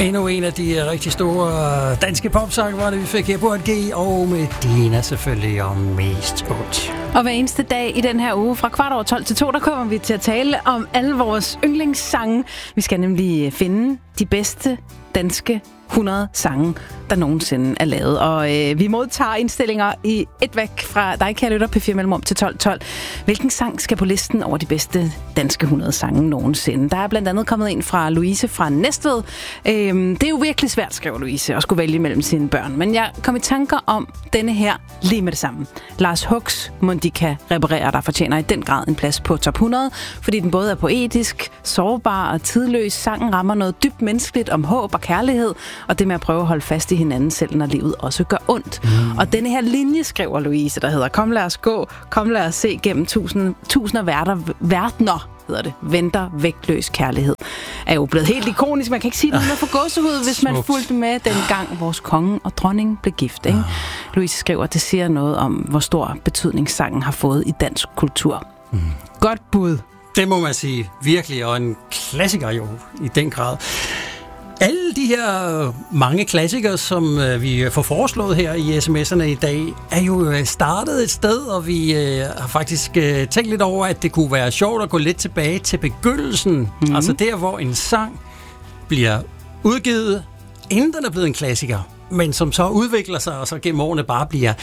Endnu en af de rigtig store danske popsange var det, vi fik her på AG, og med Dina selvfølgelig om Mest ondt. Og hver eneste dag i den her uge, fra 12:15 der kommer vi til at tale om alle vores yndlingssange. Vi skal nemlig finde de bedste danske 100 sange, der nogensinde er lavet. Og vi modtager indstillinger i et væk fra dig, kære lytter, P4 Mellemrum til 12:12. Hvilken sang skal på listen over de bedste danske 100 sange nogensinde? Der er blandt andet kommet en fra Louise fra Næstved. Det er jo virkelig svært, skriver Louise, at skulle vælge mellem sine børn. Men jeg kom i tanker om denne her lige med det samme. Lars Hugs Mondika reparerer, der fortjener i den grad en plads på top 100, fordi den både er poetisk, sårbar og tidløs. Sangen rammer noget dybt menneskeligt om håb og kærlighed, og det med at prøve at holde fast i hinanden selv, når livet også gør ondt. Og denne her linje, skriver Louise, der hedder: kom lad os gå, kom lad os se gennem tusinder verdener, hedder det, venter vægtløs kærlighed, er jo blevet helt ikonisk. Man kan ikke sige det med for gåsehud, hvis man fulgte med dengang vores konge og dronning blev gift. Ikke? Louise skriver, at det siger noget om, hvor stor betydning sangen har fået i dansk kultur. Godt bud. Det må man sige, virkelig, og en klassiker jo i den grad. Alle de her mange klassikere, som vi får foreslået her i sms'erne i dag, er jo startet et sted, og vi har faktisk tænkt lidt over, at det kunne være sjovt at gå lidt tilbage til begyndelsen. Altså der, hvor en sang bliver udgivet, inden den er blevet en klassiker, men som så udvikler sig, og så gennem årene bare bliver,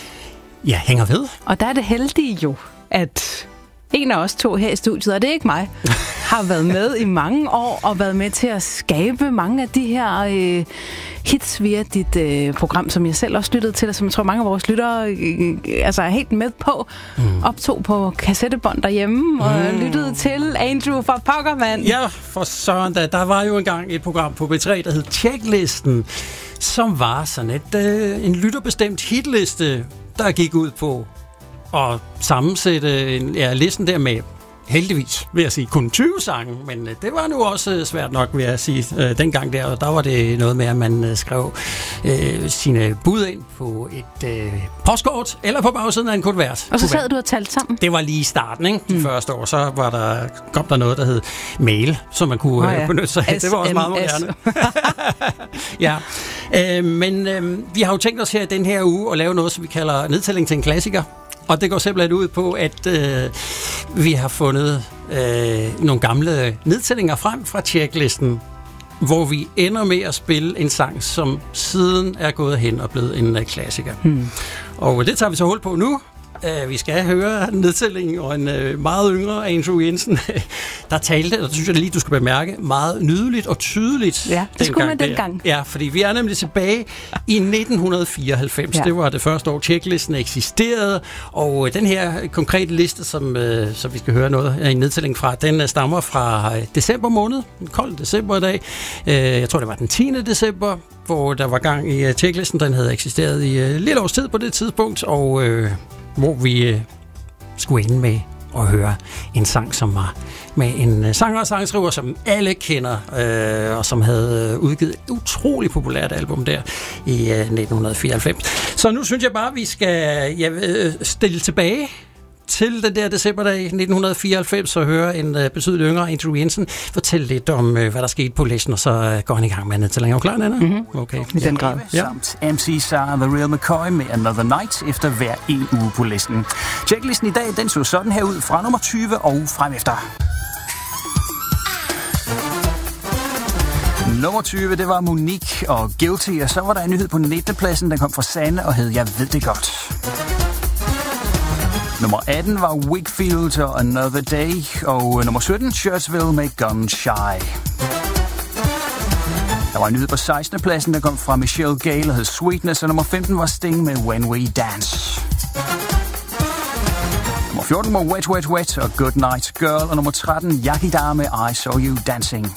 hænger ved. Og der er det heldige jo, at en af os to her i studiet, og det er ikke mig, har været med i mange år og været med til at skabe mange af de her hits via dit program, som jeg selv også lyttede til, og som jeg tror mange af vores lyttere er helt med på. Optog på kassettebånd derhjemme og lyttede til Andrew fra Pokkerman. Ja, for søren da. Der var jo engang et program på B3, der hed Tjeklisten, som var sådan en lytterbestemt hitliste, der gik ud på og sammensætte listen der med, heldigvis vil jeg sige, kun 20 sange, men det var nu også svært nok, vil jeg sige, dengang der, og der var det noget med, at man skrev sine bud ind på et postkort, eller på bagsiden af en kuvert. Og så sad du og talte sammen? Det var lige i starten, ikke? De første år, så kom der noget, der hed mail, som man kunne benytte sig af. Det var også meget moderne. Men vi har jo tænkt os her i den her uge at lave noget, som vi kalder nedtælling til en klassiker. Og det går simpelthen ud på, at vi har fundet nogle gamle nedtællinger frem fra Tjeklisten, hvor vi ender med at spille en sang, som siden er gået hen og blevet en klassiker. Og det tager vi så hul på nu. Vi skal høre nedtællingen, og en meget yngre Andrew Jensen, der talte, og det synes jeg lige, du skal bemærke, meget nydeligt og tydeligt. Ja, det skulle man dengang. Ja, fordi vi er nemlig tilbage i 1994. Ja. Det var det første år, Tjeklisten eksisterede, og den her konkrete liste, som vi skal høre noget af en nedtælling fra, den stammer fra december måned, en kold december i dag. Jeg tror, det var den 10. december, hvor der var gang i Tjeklisten. Den havde eksisteret i lidt års tid på det tidspunkt, og hvor vi skulle ende med at høre en sang, som var med en sanger og sangskriver, som alle kender, og som havde udgivet et utroligt populært album der i 1994. Så nu synes jeg bare, at vi skal stille tilbage til den der decemberdag 1994 og høre en betydeligt yngre Andrew Jensen fortælle lidt om, hvad der skete på listen, og så går han i gang med nedtællingen. Er du klar, Nana? Okay. I den grad. Ja. Samt MC Sarah The Real McCoy med Another Night efter hver en uge på listen. Tjeklisten i dag, den så sådan her ud fra nummer 20 og frem efter. Nummer 20, det var Monique og Guilty, og så var der en nyhed på 19. pladsen, den kom fra Sanne og hed Jeg ved det godt. Nummer 18 var Wakefield og Another Day, og nummer 17, Churchville med Gun Shy. Der var en nyhed på 16. pladsen, der kom fra Michelle Gale og hed Sweetness, og nummer 15 var Sting med When We Dance. Nummer 14 var Wet Wet Wet og Good Night Girl, og nummer 13, Yakida med I Saw You Dancing.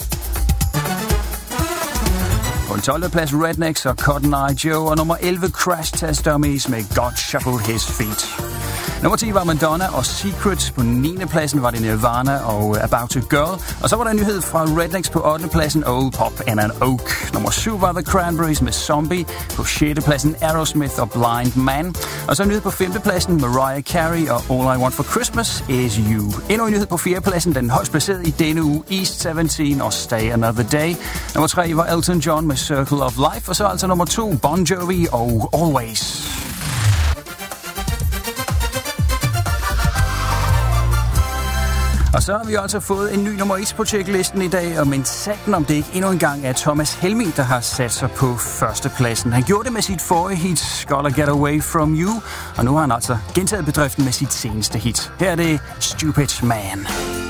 På en 12. plads Rednecks og Cotton Eye Joe, og nummer 11 Crash Test Dummies med God Shuffled His Feet. Nummer 10 var Madonna og Secret. På 9. pladsen var det Nirvana og About to Girl. Og så var der en nyhed fra Rednex på 8. pladsen, Old Pop and an Oak. Nummer 7 var The Cranberries med Zombie. På 6. pladsen Aerosmith og Blind Man. Og så en nyhed på 5. pladsen, Mariah Carey og All I Want for Christmas is You. Endnu en nyhed på 4. pladsen, den højst placerede i denne uge, East 17 og Stay Another Day. Nummer 3 var Elton John med Circle of Life. Og så altså nummer 2, Bon Jovi og Always. Og så har vi altså fået en ny nummer 1 på checklisten i dag, og men sagen om det ikke endnu en gang er Thomas Helmig, der har sat sig på førstepladsen. Han gjorde det med sit forrige hit, Gotta Get Away From You, og nu har han altså gentaget bedriften med sit seneste hit. Her er det Stupid Man.